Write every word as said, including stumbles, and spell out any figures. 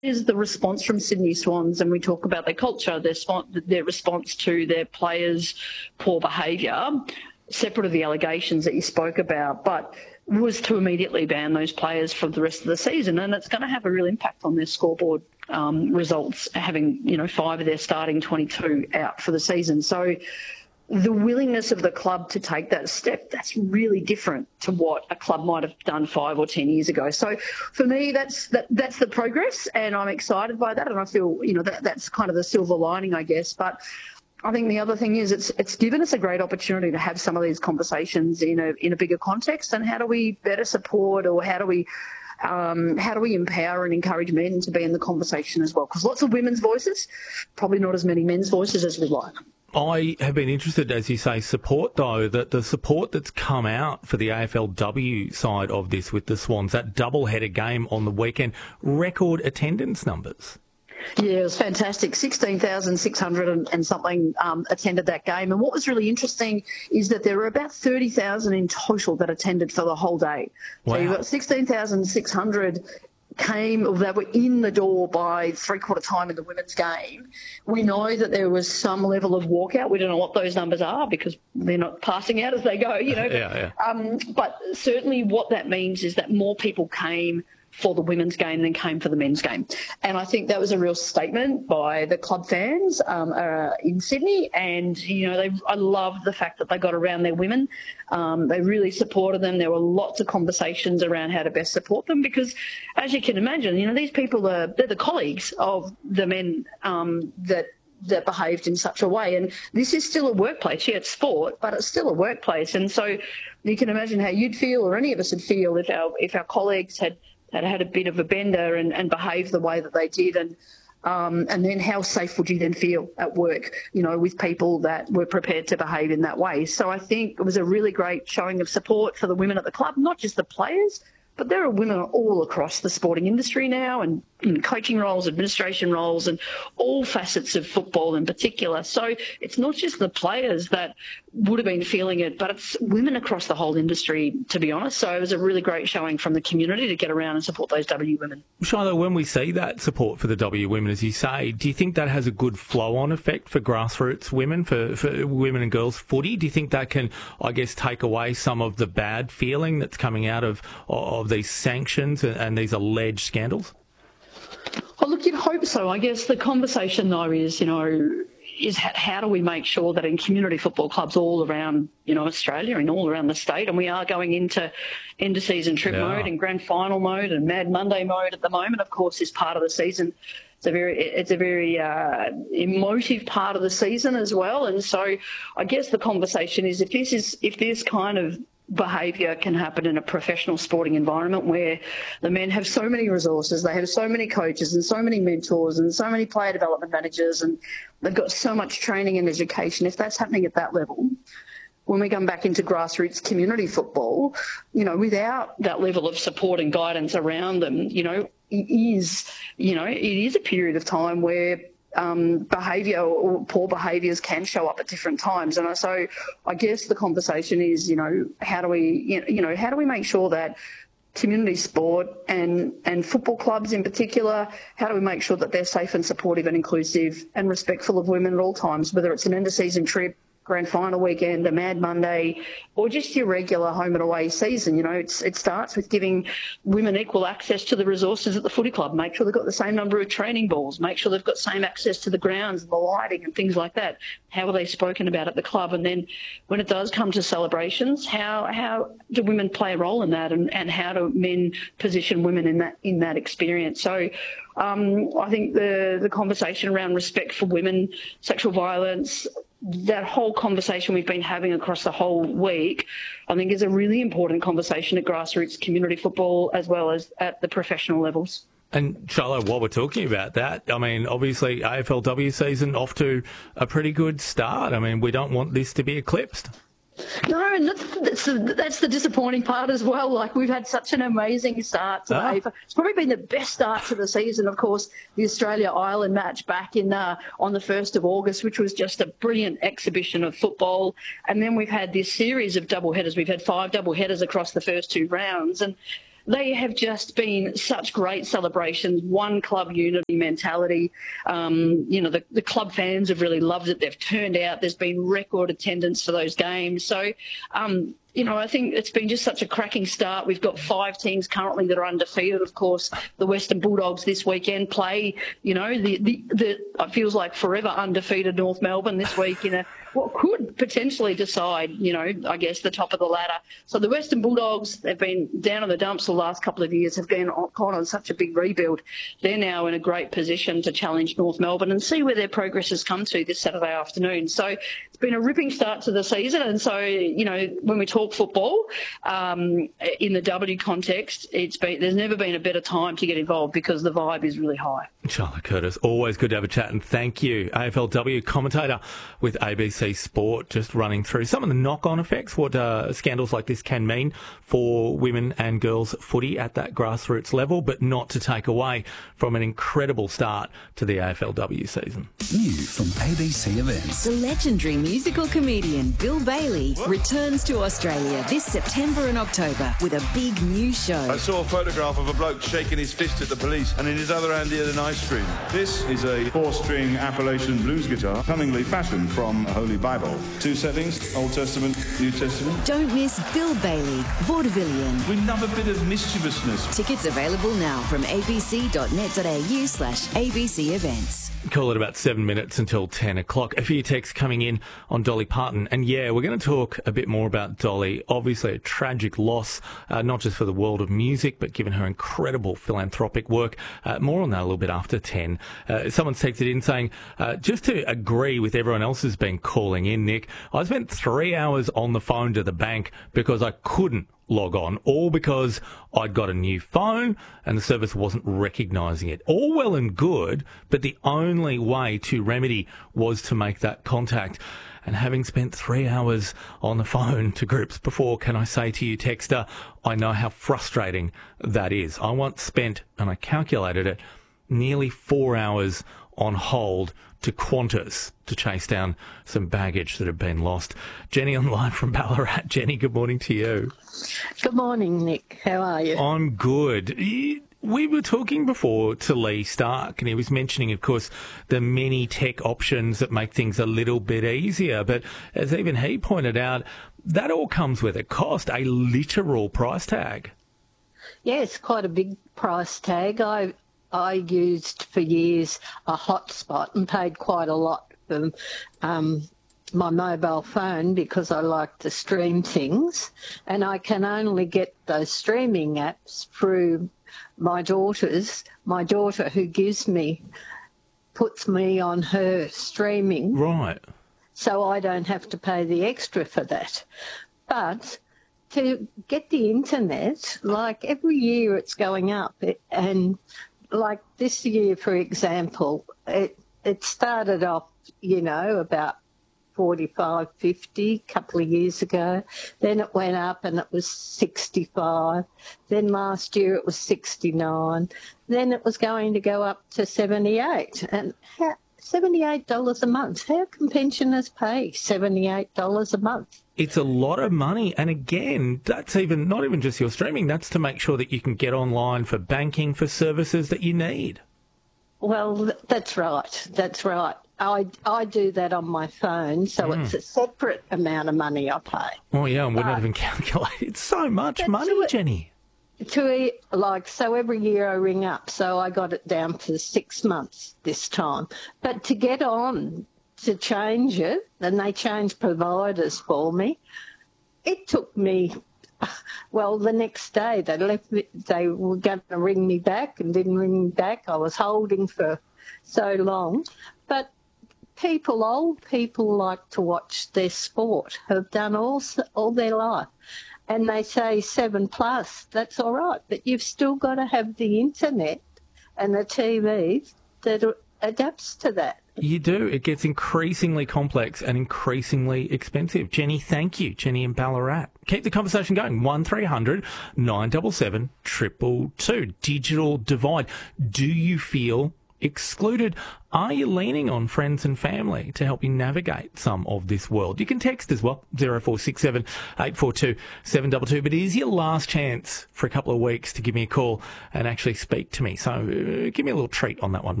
is the response from Sydney Swans, and we talk about their culture, their, their response to their players' poor behaviour, separate of the allegations that you spoke about, but was to immediately ban those players for the rest of the season, and it's going to have a real impact on their scoreboard um, results, having, you know, five of their starting twenty-two out for the season. So the willingness of the club to take that step, that's really different to what a club might have done five or ten years ago. So for me, that's that, that's the progress, and I'm excited by that, and I feel, you know, that that's kind of the silver lining, I guess. But I think the other thing is it's it's given us a great opportunity to have some of these conversations in a in a bigger context. And how do we better support, or how do we um, how do we empower and encourage men to be in the conversation as well? Because lots of women's voices, probably not as many men's voices as we'd like. I have been interested, as you say, support, though, that the support that's come out for the A F L W side of this with the Swans, that double-header game on the weekend, record attendance numbers. Yeah, it was fantastic. sixteen thousand six hundred and, and something um, attended that game. And what was really interesting is that there were about thirty thousand in total that attended for the whole day. Wow. So you've got sixteen thousand six hundred came, or they were in the door by three-quarter time in the women's game. We know that there was some level of walkout. We don't know what those numbers are because they're not passing out as they go, you know. yeah, yeah. Um, but certainly what that means is that more people came for the women's game than came for the men's game. And I think that was a real statement by the club fans um, uh, in Sydney. And, you know, they, I loved the fact that they got around their women. Um, they really supported them. There were lots of conversations around how to best support them because, as you can imagine, you know, these people are, they're the colleagues of the men um, that that behaved in such a way. And this is still a workplace. Yeah, it's sport, but it's still a workplace. And so you can imagine how you'd feel, or any of us would feel, if our if our colleagues had had had a bit of a bender and, and behaved the way that they did. And um, and then how safe would you then feel at work, you know, with people that were prepared to behave in that way? So I think it was a really great showing of support for the women at the club, not just the players, but there are women all across the sporting industry now, and in coaching roles, administration roles, and all facets of football in particular. So it's not just the players that would have been feeling it, but it's women across the whole industry, to be honest. So it was a really great showing from the community to get around and support those W women. Shiloh, when we see that support for the W women, as you say, do you think that has a good flow-on effect for grassroots women, for, for women and girls footy? Do you think that can, I guess, take away some of the bad feeling that's coming out of, of these sanctions and, and these alleged scandals? Well, look, you'd hope so. I guess the conversation, though, is, you know, is how do we make sure that in community football clubs all around, you know, Australia and all around the state, and we are going into end-of-season trip yeah. mode and grand final mode and Mad Monday mode at the moment, of course, is part of the season. It's a very, it's a very uh, emotive part of the season as well. And so I guess the conversation is if this is, if this kind of behaviour can happen in a professional sporting environment where the men have so many resources, they have so many coaches and so many mentors and so many player development managers, and they've got so much training and education. If that's happening at that level, when we come back into grassroots community football, you know, without that level of support and guidance around them, you know, it is, you know, it is a period of time where Um, behaviour or poor behaviours can show up at different times. And so I guess the conversation is, you know, how do we, you know, how do we make sure that community sport and, and football clubs in particular, how do we make sure that they're safe and supportive and inclusive and respectful of women at all times, whether it's an end-of-season trip, grand final weekend, a Mad Monday, or just your regular home and away season. You know, it's, it starts with giving women equal access to the resources at the footy club. Make sure they've got the same number of training balls. Make sure they've got same access to the grounds and the lighting and things like that. How are they spoken about at the club? And then when it does come to celebrations, how how do women play a role in that, and, and how do men position women in that in that experience? So um, I think the the conversation around respect for women, sexual violence, that whole conversation we've been having across the whole week, I think is a really important conversation at grassroots community football as well as at the professional levels. And Shiloh, while we're talking about that, I mean, obviously A F L W season off to a pretty good start. I mean, we don't want this to be eclipsed. No, and that's, that's, the, that's the disappointing part as well. Like, we've had such an amazing start to ah. the A F L. It's probably been the best start to the season, of course, the Australia-Ireland match back in uh, on the first of August, which was just a brilliant exhibition of football. And then we've had this series of double headers. We've had five double headers across the first two rounds. And they have just been such great celebrations, one club unity mentality. Um, you know, the, the club fans have really loved it. They've turned out. There's been record attendance for those games. So, um, you know, I think it's been just such a cracking start. We've got five teams currently that are undefeated. Of course, the Western Bulldogs this weekend play, you know, the, the, the it feels like forever undefeated North Melbourne this week in a what could potentially decide, you know, I guess the top of the ladder. So the Western Bulldogs, they've been down in the dumps the last couple of years, have been on, on such a big rebuild. They're now in a great position to challenge North Melbourne and see where their progress has come to this Saturday afternoon. So it's been a ripping start to the season. And so, you know, when we talk football, um, in the W context, it's been there's never been a better time to get involved because the vibe is really high. Charlotte Curtis, always good to have a chat, and thank you. A F L W commentator with A B C Sport, just running through some of the knock-on effects, what uh, scandals like this can mean for women and girls footy at that grassroots level, but not to take away from an incredible start to the A F L W season. New from A B C Events. The legendary musical comedian Bill Bailey returns to Australia this September and October with a big new show. I saw a photograph of a bloke shaking his fist at the police, and in his other hand he had an ice cream. This is a four-string Appalachian blues guitar, cunningly fashioned from a Holy Bible. Two settings, Old Testament, New Testament. Don't miss Bill Bailey, Vaudevillian. We love a bit of mischievousness. Tickets available now from abc.net.au slash ABC events. Call it about seven minutes until ten o'clock. A few texts coming in on Dolly Parton. And yeah, we're going to talk a bit more about Dolly. Obviously a tragic loss, uh, not just for the world of music, but given her incredible philanthropic work. Uh, more on that a little bit after ten. Uh, someone's texted in saying, uh, just to agree with everyone else who's been calling in, Nick, I spent three hours on the phone to the bank because I couldn't log on, all because I'd got a new phone and the service wasn't recognising it. All well and good, but the only way to remedy was to make that contact. And having spent three hours on the phone to groups before, can I say to you, texter, I know how frustrating that is. I once spent, and I calculated it, nearly four hours on hold to Qantas to chase down some baggage that had been lost. Jenny online from Ballarat. Jenny, good morning to you. Good morning, Nick. How are you? I'm good. We were talking before to Lee Stark, and he was mentioning, of course, the many tech options that make things a little bit easier. But as even he pointed out, that all comes with a cost, a literal price tag. Yes, quite a big price tag. I I used for years a hotspot and paid quite a lot for um, my mobile phone because I like to stream things, and I can only get those streaming apps through my daughter's. My daughter, who gives me, puts me on her streaming. Right. So I don't have to pay the extra for that. But to get the internet, like every year it's going up, it, and like this year, for example, it it started off, you know, about forty-five, fifty a couple of years ago. Then it went up and it was sixty-five. Then last year it was sixty-nine. Then it was going to go up to seventy-eight. And how, seventy-eight dollars a month. How can pensioners pay seventy-eight dollars a month? It's a lot of money. And again, that's even not even just your streaming. That's to make sure that you can get online for banking, for services that you need. Well, that's right. That's right. I, I do that on my phone, so mm. it's a separate amount of money I pay. Oh, yeah, and we're not even calculating. It's so much money, to, Jenny. To like, so every year I ring up, so I got it down for six months this time. But to get on to change it, and they changed providers for me, it took me, well, the next day they left me, they were going to ring me back and didn't ring me back. I was holding for so long. But people, old people like to watch their sport, have done all, all their life. And they say seven plus, that's all right. But you've still got to have the internet and the T V that adapts to that. You do. It gets increasingly complex and increasingly expensive. Jenny, thank you. Jenny in Ballarat. Keep the conversation going. one three hundred nine seven seven two two two. Digital divide. Do you feel excluded. Are you leaning on friends and family to help you navigate some of this world? You can text as well, zero four six seven, eight four two, seven two two. But it is your last chance for a couple of weeks to give me a call and actually speak to me. So uh, give me a little treat on that one.